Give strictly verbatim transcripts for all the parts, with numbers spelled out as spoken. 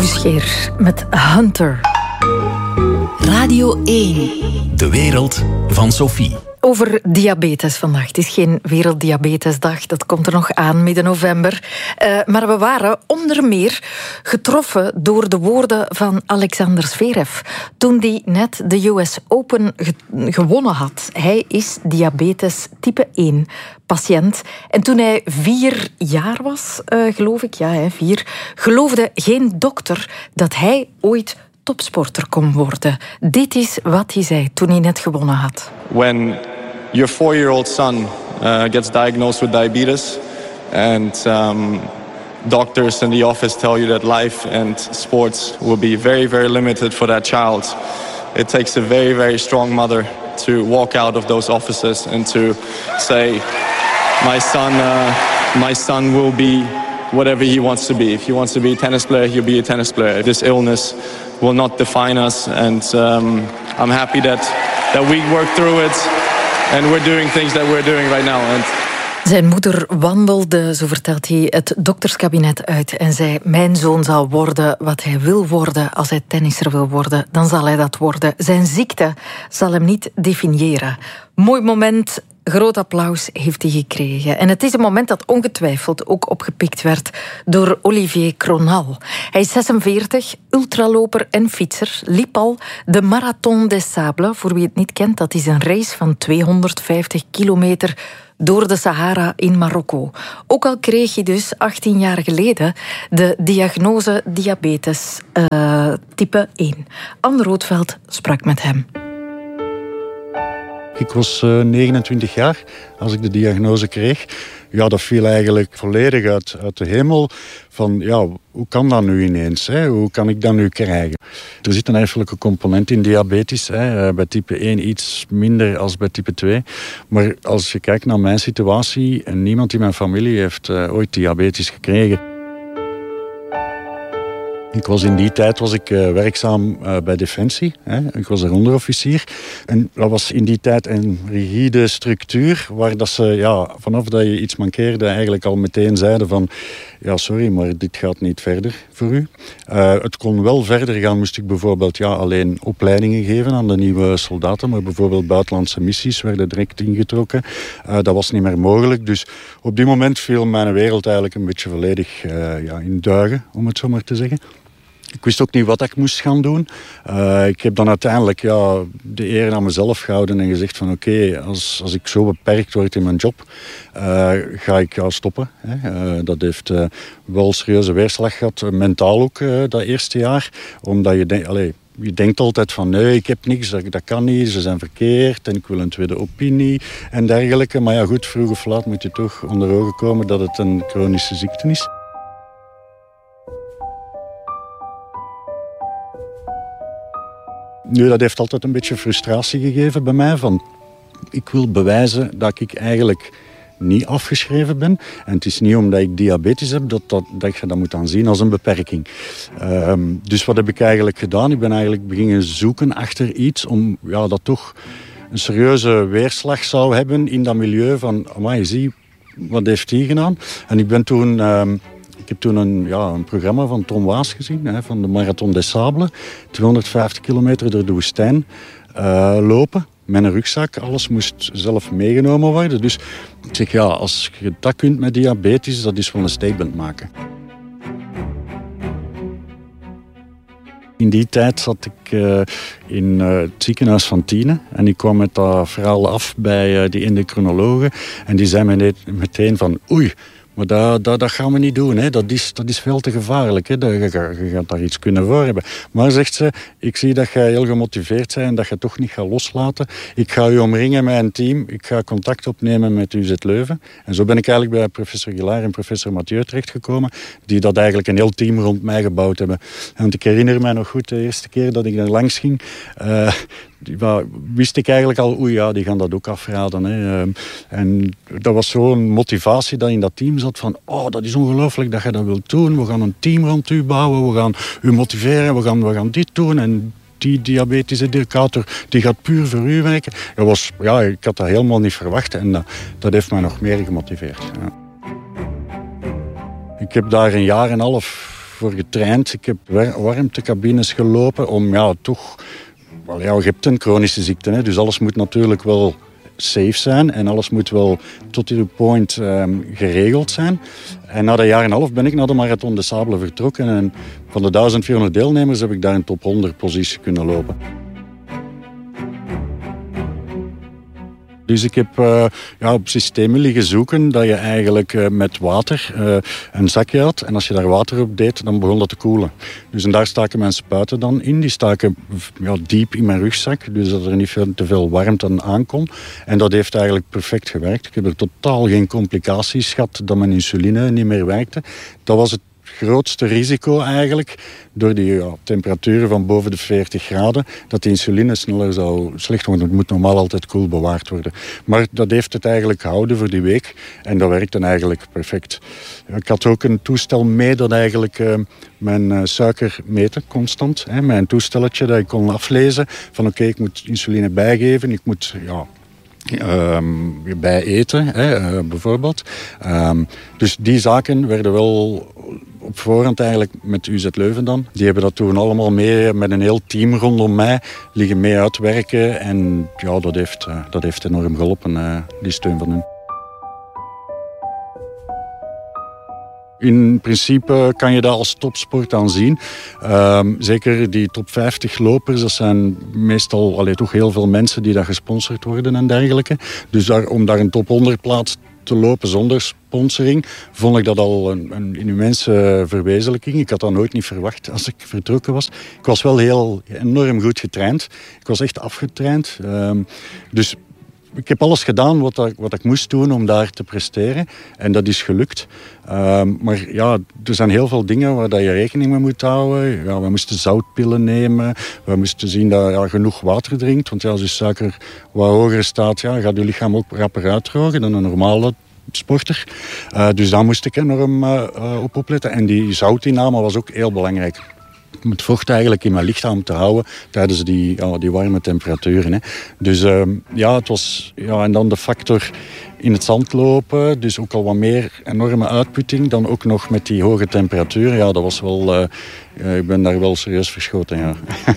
Scheer met Hunter. Radio één. De wereld van Sophie. Over diabetes vandaag. Het is geen Werelddiabetesdag, dat komt er nog aan, midden november. Uh, maar we waren onder meer getroffen door de woorden van Alexander Zverev toen hij net de U S Open ge- gewonnen had. Hij is diabetes type één patiënt. En toen hij vier jaar was, uh, geloof ik, ja, hè, vier, geloofde geen dokter dat hij ooit topsporter kon worden. Dit is wat hij zei toen hij net gewonnen had. When your four-year-old son uh, gets diagnosed with diabetes and um, doctors in the office tell you that life and sports will be very, very limited for that child, it takes a very, very strong mother to walk out of those offices and to say, my son, uh, my son will be whatever he wants to be. If he wants to be a tennis player, he'll be a tennis player. This illness will not define us, and um, I'm happy that that we work through it and we're doing things that we're doing right now. And zijn moeder wandelde, zo vertelt hij, het dokterskabinet uit en zei: mijn zoon zal worden wat hij wil worden. Als hij tennisser wil worden, dan zal hij dat worden. Zijn ziekte zal hem niet definiëren. Mooi moment. Groot applaus heeft hij gekregen. En het is een moment dat ongetwijfeld ook opgepikt werd door Olivier Cronal. Hij is zesenveertig, ultraloper en fietser, liep al de Marathon des Sables. Voor wie het niet kent, dat is een race van tweehonderdvijftig kilometer door de Sahara in Marokko. Ook al kreeg hij dus achttien jaar geleden de diagnose diabetes uh, type één. Anne Roodveld sprak met hem. Ik was uh, negenentwintig jaar als ik de diagnose kreeg. Ja, dat viel eigenlijk volledig uit, uit de hemel. Van, ja, hoe kan dat nu ineens? Hè? Hoe kan ik dat nu krijgen? Er zit een erfelijke component in diabetes. Hè? Bij type één iets minder als bij type twee. Maar als je kijkt naar mijn situatie, en niemand in mijn familie heeft uh, ooit diabetes gekregen. Ik was in die tijd was ik uh, werkzaam uh, bij Defensie. Hè. Ik was er onderofficier. En dat was in die tijd een rigide structuur waar dat ze, ja, vanaf dat je iets mankeerde, eigenlijk al meteen zeiden van, ja, sorry, maar dit gaat niet verder voor u. Uh, het kon wel verder gaan, moest ik bijvoorbeeld ja, alleen opleidingen geven aan de nieuwe soldaten, maar bijvoorbeeld buitenlandse missies werden direct ingetrokken. Uh, dat was niet meer mogelijk. Dus op die moment viel mijn wereld eigenlijk een beetje volledig uh, ja, in duigen, om het zo maar te zeggen. Ik wist ook niet wat ik moest gaan doen. Uh, ik heb dan uiteindelijk ja, de eer aan mezelf gehouden en gezegd van oké, okay, als, als ik zo beperkt word in mijn job, uh, ga ik ja, stoppen. Hè. Uh, dat heeft uh, wel serieuze weerslag gehad, uh, mentaal ook uh, dat eerste jaar. Omdat je denkt, allee, je denkt altijd van nee, ik heb niks, dat, dat kan niet, ze zijn verkeerd en ik wil een tweede opinie en dergelijke. Maar ja goed, vroeg of laat moet je toch onder ogen komen dat het een chronische ziekte is. Nu, dat heeft altijd een beetje frustratie gegeven bij mij. Van, ik wil bewijzen dat ik eigenlijk niet afgeschreven ben. En het is niet omdat ik diabetes heb dat, dat, dat je dat moet aanzien als een beperking. Um, dus wat heb ik eigenlijk gedaan? Ik ben eigenlijk beginnen zoeken achter iets om ja, dat toch een serieuze weerslag zou hebben in dat milieu van, amai, zie, wat heeft die gedaan? En ik ben toen... Um, Ik heb toen een, ja, een programma van Tom Waas gezien, hè, van de Marathon des Sables. tweehonderdvijftig kilometer door de woestijn uh, lopen. Met een rugzak, alles moest zelf meegenomen worden. Dus ik zeg, ja, als je dat kunt met diabetes, dat is wel een statement maken. In die tijd zat ik uh, in uh, het ziekenhuis van Tiene. En ik kwam met dat verhaal af bij uh, die endocrinologen. En die zei me meteen van, oei, maar dat, dat, dat gaan we niet doen. Hè. Dat, is, dat is veel te gevaarlijk. Hè. Dat, je, je gaat daar iets kunnen voor hebben. Maar zegt ze, ik zie dat jij heel gemotiveerd bent en dat je toch niet gaat loslaten. Ik ga u omringen met een team. Ik ga contact opnemen met U Z Leuven. En zo ben ik eigenlijk bij professor Gilaar en professor Mathieu terechtgekomen, die dat eigenlijk een heel team rond mij gebouwd hebben. En ik herinner mij nog goed de eerste keer dat ik daar langs ging. Uh, wist ik eigenlijk al, oei ja, die gaan dat ook afraden. Hè. En dat was zo'n motivatie dat in dat team zat van, oh, dat is ongelooflijk dat je dat wilt doen. We gaan een team rond u bouwen, we gaan u motiveren, we gaan, we gaan dit doen. En die diabetes-educator, die gaat puur voor u werken. Dat was, ja, ik had dat helemaal niet verwacht en dat, dat heeft mij nog meer gemotiveerd. Ja. Ik heb daar een jaar en een half voor getraind. Ik heb warmtecabines gelopen om ja, toch... Well, ja, je hebt een chronische ziekte, hè, dus alles moet natuurlijk wel safe zijn en alles moet wel tot die point um, geregeld zijn. En na dat jaar en een half ben ik naar de Marathon des Sables vertrokken en van de duizend vierhonderd deelnemers heb ik daar een top honderd positie kunnen lopen. Dus ik heb uh, ja, op systemen liggen zoeken dat je eigenlijk uh, met water uh, een zakje had. En als je daar water op deed, dan begon dat te koelen. Dus en daar staken mijn spuiten dan in. Die staken ja, diep in mijn rugzak. Dus dat er niet veel, te veel warmte aan aankom. En dat heeft eigenlijk perfect gewerkt. Ik heb er totaal geen complicaties gehad dat mijn insuline niet meer werkte. Dat was het grootste risico eigenlijk, door die ja, temperaturen van boven de veertig graden, dat de insuline sneller zou slecht worden. Het moet normaal altijd koel bewaard worden. Maar dat heeft het eigenlijk gehouden voor die week en dat werkt dan eigenlijk perfect. Ik had ook een toestel mee dat eigenlijk uh, mijn uh, suiker meten, constant. Hè, mijn toestelletje dat ik kon aflezen van oké, okay, ik moet insuline bijgeven, ik moet... ja. Um, bij eten, hè, uh, bijvoorbeeld. Um, dus die zaken werden wel op voorhand eigenlijk met U Z Leuven dan. Die hebben dat toen allemaal mee met een heel team rondom mij liggen mee uitwerken. En ja, dat heeft, uh, dat heeft enorm geholpen, uh, die steun van hun. In principe kan je dat als topsport aanzien. Um, zeker die top vijftig lopers, dat zijn meestal allee, toch heel veel mensen die daar gesponsord worden en dergelijke. Dus daar, om daar een top honderd plaats te lopen zonder sponsoring, vond ik dat al een, een immense verwezenlijking. Ik had dat nooit niet verwacht als ik vertrokken was. Ik was wel heel enorm goed getraind. Ik was echt afgetraind. Um, dus ik heb alles gedaan wat, dat, wat ik moest doen om daar te presteren. En dat is gelukt. Um, maar ja, er zijn heel veel dingen waar dat je rekening mee moet houden. Ja, we moesten zoutpillen nemen. We moesten zien dat je ja, genoeg water drinkt. Want ja, als je suiker wat hoger staat, ja, gaat je lichaam ook rapper uitdrogen dan een normale sporter. Uh, dus daar moest ik enorm uh, uh, op opletten. En die zoutinname was ook heel belangrijk. Om het vocht eigenlijk in mijn lichaam te houden tijdens die, ja, die warme temperaturen. Hè. Dus uh, ja, het was... Ja, en dan de factor in het zand lopen. Dus ook al wat meer enorme uitputting. Dan ook nog met die hoge temperaturen. Ja, dat was wel... Uh, uh, ik ben daar wel serieus verschoten, ja.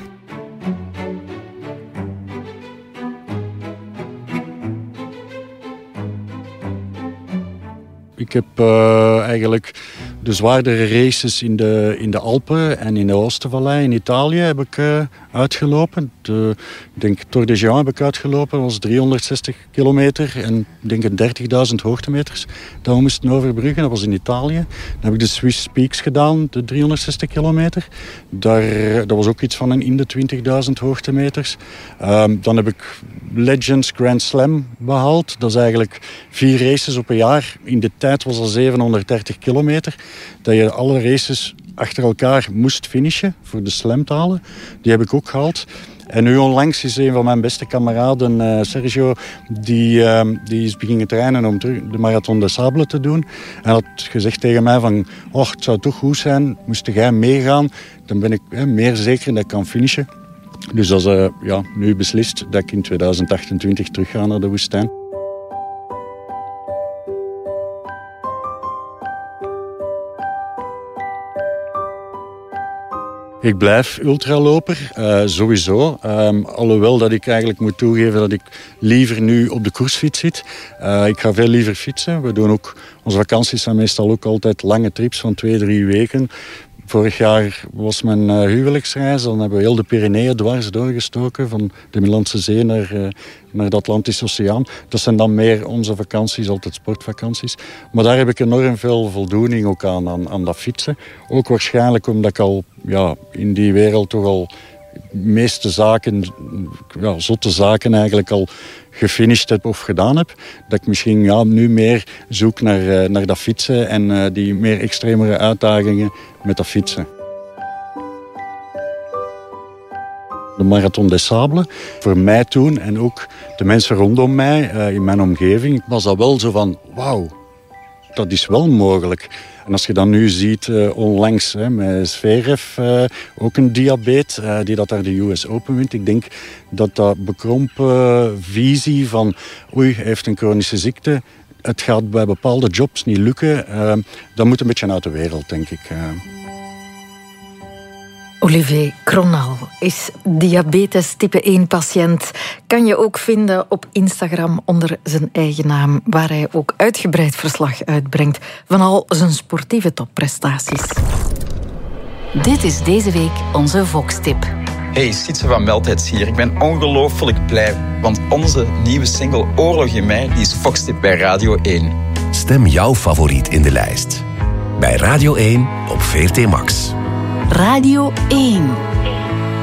Ik heb uh, eigenlijk de zwaardere races in de, in de Alpen en in de Oostervallei in Italië heb ik uh, uitgelopen. De, ik denk Tour de Géant heb ik uitgelopen, dat was driehonderdzestig kilometer en ik denk dertigduizend hoogtemeters dat we moesten overbruggen. Dat was in Italië. Dan heb ik de Swiss Peaks gedaan, de driehonderdzestig kilometer. Daar, dat was ook iets van een in de twintigduizend hoogtemeters. Um, dan heb ik Legends Grand Slam behaald. Dat is eigenlijk vier races op een jaar. In de tijd was dat zevenhonderddertig kilometer. Dat je alle races achter elkaar moest finishen voor de slam te halen. Die heb ik ook gehaald. En nu onlangs is een van mijn beste kameraden, uh, Sergio, die, uh, die is beginnen trainen om terug de Marathon des Sables te doen. En had gezegd tegen mij van, oh, het zou toch goed zijn, moest jij meegaan, dan ben ik eh, meer zeker dat ik kan finishen. Dus dat is uh, ja, nu beslist dat ik in tweeduizend achtentwintig terug ga naar de woestijn. Ik blijf ultraloper, uh, sowieso. Um, alhoewel dat ik eigenlijk moet toegeven dat ik liever nu op de koersfiets zit. Uh, ik ga veel liever fietsen. We doen ook, onze vakanties zijn meestal ook altijd lange trips van twee, drie weken. Vorig jaar was mijn uh, huwelijksreis. Dan hebben we heel de Pyreneeën dwars doorgestoken. Van de Middellandse Zee naar, uh, naar de Atlantische Oceaan. Dat zijn dan meer onze vakanties, altijd sportvakanties. Maar daar heb ik enorm veel voldoening ook aan, aan, aan dat fietsen. Ook waarschijnlijk omdat ik al ja, in die wereld toch al de meeste zaken, ja, zotte zaken eigenlijk al gefinished heb of gedaan heb. Dat ik misschien ja, nu meer zoek naar, uh, naar dat fietsen en uh, die meer extremere uitdagingen met dat fietsen. De Marathon des Sables, voor mij toen en ook de mensen rondom mij, uh, in mijn omgeving, was dat wel zo van, wauw, dat is wel mogelijk. En als je dan nu ziet, uh, onlangs hè, met Zverev, uh, ook een diabeet, uh, die dat daar de U S Open wint. Ik denk dat dat bekrompen visie van, oei, hij heeft een chronische ziekte, het gaat bij bepaalde jobs niet lukken, uh, dat moet een beetje uit de wereld, denk ik. Uh. Olivier Kronal is diabetes type één patiënt. Kan je ook vinden op Instagram onder zijn eigen naam, waar hij ook uitgebreid verslag uitbrengt van al zijn sportieve topprestaties. Dit is deze week onze Vox-tip. Hey, Sietse van Meldheids hier. Ik ben ongelooflijk blij, want onze nieuwe single Oorlog in mij die is Vox-tip bij Radio één. Stem jouw favoriet in de lijst. Bij Radio één op V R T Max. Radio één.